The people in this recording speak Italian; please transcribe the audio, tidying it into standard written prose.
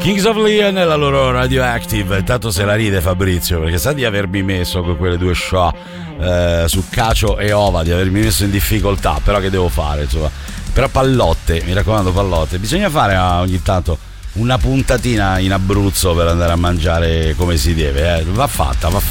Kings of Leon e la loro Radioactive. Intanto se la ride Fabrizio, perché sa di avermi messo con quelle due show su Cacio e Ova, di avermi messo in difficoltà, però che devo fare, insomma. Però pallotte, mi raccomando, pallotte. Bisogna fare ogni tanto una puntatina in Abruzzo per andare a mangiare come si deve, va fatta,